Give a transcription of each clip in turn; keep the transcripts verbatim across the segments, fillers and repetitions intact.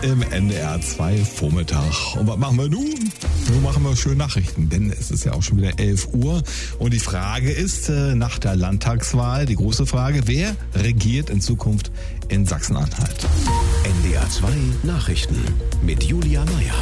im N D R zwei Vormittag. Und was machen wir nun? Nun machen wir schöne Nachrichten, denn es ist ja auch schon wieder elf Uhr. Und die Frage ist, nach der Landtagswahl, die große Frage, wer regiert in Zukunft in Sachsen-Anhalt? N D R zwei Nachrichten mit Julia Meyer.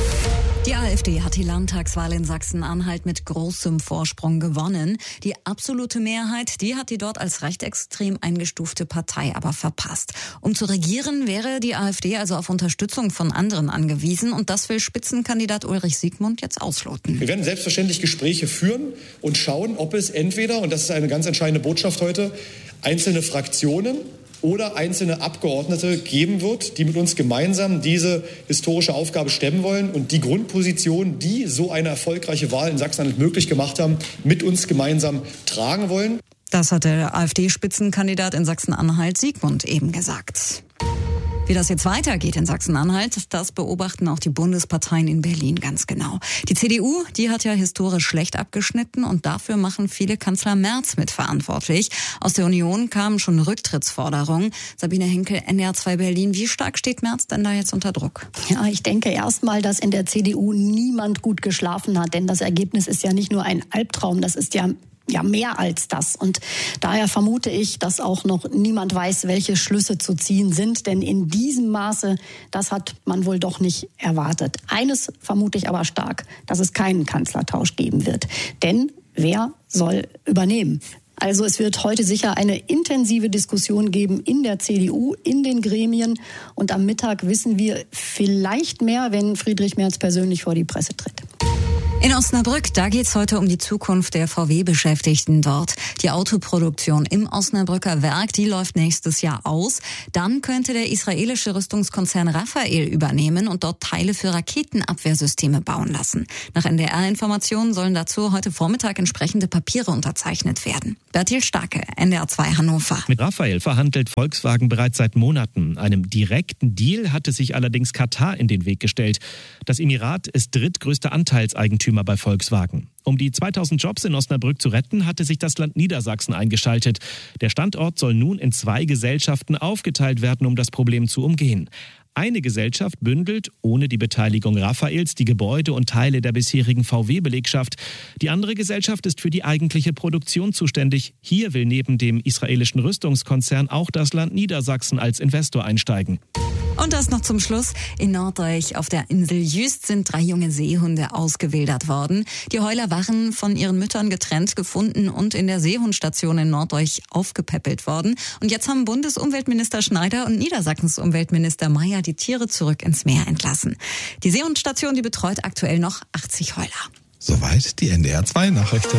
Die AfD hat die Landtagswahl in Sachsen-Anhalt mit großem Vorsprung gewonnen. Die absolute Mehrheit, die hat die dort als rechtsextrem eingestufte Partei aber verpasst. Um zu regieren, wäre die AfD also auf Unterstützung von anderen angewiesen. Und das will Spitzenkandidat Ulrich Siegmund jetzt ausloten. Wir werden selbstverständlich Gespräche führen und schauen, ob es entweder, und das ist eine ganz entscheidende Botschaft heute, einzelne Fraktionen oder einzelne Abgeordnete geben wird, die mit uns gemeinsam diese historische Aufgabe stemmen wollen und die Grundposition, die so eine erfolgreiche Wahl in Sachsen-Anhalt möglich gemacht haben, mit uns gemeinsam tragen wollen. Das hat der AfD-Spitzenkandidat in Sachsen-Anhalt Siegmund eben gesagt. Wie das jetzt weitergeht in Sachsen-Anhalt, das beobachten auch die Bundesparteien in Berlin ganz genau. Die C D U, die hat ja historisch schlecht abgeschnitten und dafür machen viele Kanzler Merz mitverantwortlich. Aus der Union kamen schon Rücktrittsforderungen. Sabine Henkel, N D R zwei Berlin. Wie stark steht Merz denn da jetzt unter Druck? Ja, ich denke erstmal, dass in der C D U niemand gut geschlafen hat, denn das Ergebnis ist ja nicht nur ein Albtraum, das ist ja Ja, mehr als das. Und daher vermute ich, dass auch noch niemand weiß, welche Schlüsse zu ziehen sind. Denn in diesem Maße, das hat man wohl doch nicht erwartet. Eines vermute ich aber stark, dass es keinen Kanzlertausch geben wird. Denn wer soll übernehmen? Also es wird heute sicher eine intensive Diskussion geben in der C D U, in den Gremien. Und am Mittag wissen wir vielleicht mehr, wenn Friedrich Merz persönlich vor die Presse tritt. In Osnabrück, da geht's heute um die Zukunft der V W-Beschäftigten dort. Die Autoproduktion im Osnabrücker Werk, die läuft nächstes Jahr aus. Dann könnte der israelische Rüstungskonzern Rafael übernehmen und dort Teile für Raketenabwehrsysteme bauen lassen. Nach N D R-Informationen sollen dazu heute Vormittag entsprechende Papiere unterzeichnet werden. Bertil Starke, N D R zwei Hannover. Mit Rafael verhandelt Volkswagen bereits seit Monaten. Einem direkten Deal hatte sich allerdings Katar in den Weg gestellt. Das Emirat ist drittgrößter Anteilseigentümer bei Volkswagen. Um die zweitausend Jobs in Osnabrück zu retten, hatte sich das Land Niedersachsen eingeschaltet. Der Standort soll nun in zwei Gesellschaften aufgeteilt werden, um das Problem zu umgehen. Eine Gesellschaft bündelt, ohne die Beteiligung Rafaels, die Gebäude und Teile der bisherigen V W-Belegschaft. Die andere Gesellschaft ist für die eigentliche Produktion zuständig. Hier will neben dem israelischen Rüstungskonzern auch das Land Niedersachsen als Investor einsteigen. Und das noch zum Schluss. In Norddeich auf der Insel Jüst sind drei junge Seehunde ausgewildert worden. Die Heuler waren von ihren Müttern getrennt gefunden und in der Seehundstation in Norddeich aufgepäppelt worden. Und jetzt haben Bundesumweltminister Schneider und Niedersachsens Umweltminister Mayer die Tiere zurück ins Meer entlassen. Die Seehundstation, die betreut aktuell noch achtzig Heuler. Soweit die N D R zwei Nachrichten.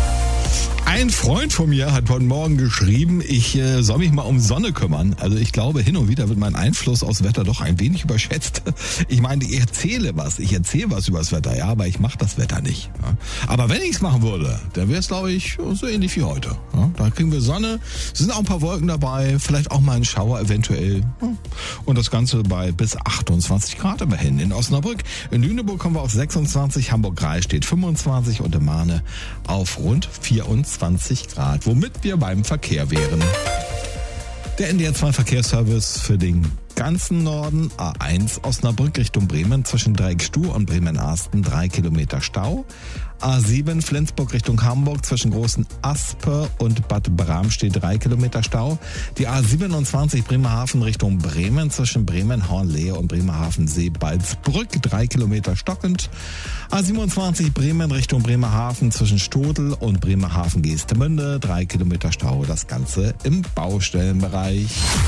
Ein Freund von mir hat heute Morgen geschrieben, ich äh, soll mich mal um Sonne kümmern. Also ich glaube, hin und wieder wird mein Einfluss aufs Wetter doch ein wenig überschätzt. Ich meine, ich erzähle was, ich erzähle was über das Wetter, ja, aber ich mache das Wetter nicht. Ja. Aber wenn ich es machen würde, dann wäre es, glaube ich, so ähnlich wie heute. Ja. Da kriegen wir Sonne, es sind auch ein paar Wolken dabei, vielleicht auch mal ein Schauer eventuell. Ja. Und das Ganze bei bis achtundzwanzig Grad immerhin. In Osnabrück, in Lüneburg kommen wir auf sechsundzwanzig, Hamburg-Rhein steht fünfundzwanzig und in Mahne auf rund vierundzwanzig Grad, womit wir beim Verkehr wären. Der N D R zwei Verkehrsservice für den ganzen Norden, A eins Osnabrück Richtung Bremen zwischen Dreieckstuh und Bremen-Arsten drei Kilometer Stau. A sieben Flensburg Richtung Hamburg zwischen Großen Aspe und Bad Bramstedt drei Kilometer Stau. Die A siebenundzwanzig Bremerhaven Richtung Bremen zwischen Bremen-Hornlehe und Bremerhaven-Seebaldsbrück drei Kilometer stockend. A siebenundzwanzig Bremen Richtung Bremerhaven zwischen Stodel und Bremerhaven-Geestemünde drei Kilometer Stau. Das Ganze im Baustellenbereich.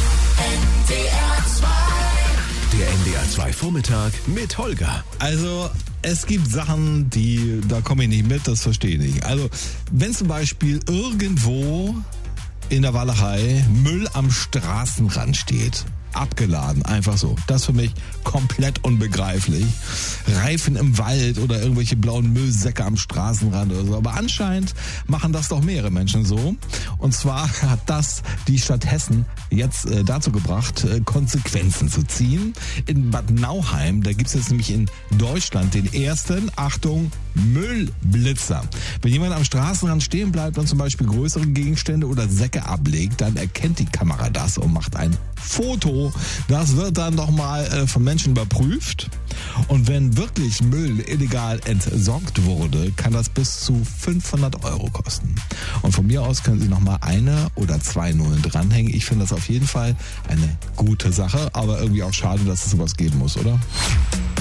Der N D R zwei Vormittag mit Holger. Also es gibt Sachen, die da komme ich nicht mit, das verstehe ich nicht. Also wenn zum Beispiel irgendwo in der Walachei Müll am Straßenrand steht, abgeladen, einfach so. Das ist für mich komplett unbegreiflich. Reifen im Wald oder irgendwelche blauen Müllsäcke am Straßenrand oder so. Aber anscheinend machen das doch mehrere Menschen so. Und zwar hat das die Stadt Hessen jetzt äh, dazu gebracht, äh, Konsequenzen zu ziehen. In Bad Nauheim, da gibt es jetzt nämlich in Deutschland den ersten, Achtung, Müllblitzer. Wenn jemand am Straßenrand stehen bleibt und zum Beispiel größere Gegenstände oder Säcke ablegt, dann erkennt die Kamera das und macht ein Foto Euro. Das wird dann doch mal äh, von Menschen überprüft. Und wenn wirklich Müll illegal entsorgt wurde, kann das bis zu fünfhundert Euro kosten. Und von mir aus können Sie nochmal eine oder zwei Nullen dranhängen. Ich finde das auf jeden Fall eine gute Sache, aber irgendwie auch schade, dass es sowas geben muss, oder?